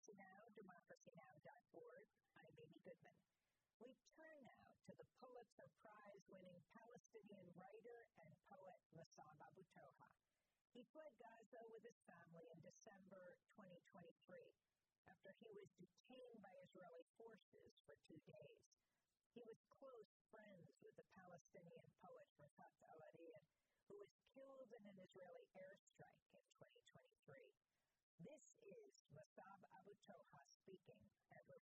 democracynow.org. I'm Amy Goodman. We turn now to the Pulitzer Prize-winning Palestinian writer and poet Mossab Abu Toha. He fled Gaza with his family in December 2023 after he was detained by Israeli forces for 2 days. He was close friends with the Palestinian poet Rafat El-Arian, who was killed in an Israeli airstrike in 2023. This is Mossab Abu Toha speaking at